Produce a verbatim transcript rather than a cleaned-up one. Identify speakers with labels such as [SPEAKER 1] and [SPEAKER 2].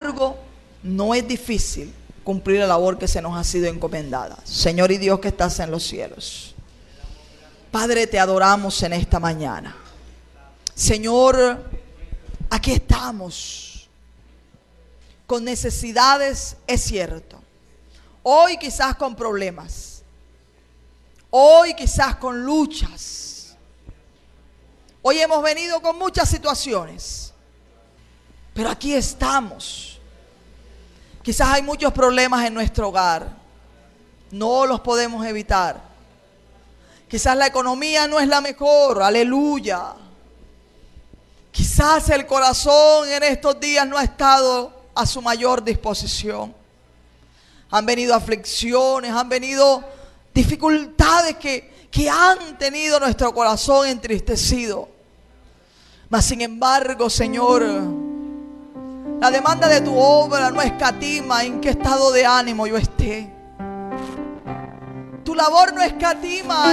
[SPEAKER 1] embargo, no es difícil cumplir la labor que se nos ha sido encomendada. Señor y Dios que estás en los cielos, Padre, te adoramos en esta mañana. Señor, aquí estamos con necesidades, es cierto. Hoy quizás con problemas. Hoy quizás con luchas. Hoy hemos venido con muchas situaciones. Pero aquí estamos. Quizás hay muchos problemas en nuestro hogar. No los podemos evitar. Quizás la economía no es la mejor. Aleluya. Quizás el corazón en estos días no ha estado a su mayor disposición. Han venido aflicciones, han venido dificultades que, que han tenido nuestro corazón entristecido. Mas sin embargo, Señor, la demanda de tu obra no escatima en qué estado de ánimo yo esté. Tu labor no escatima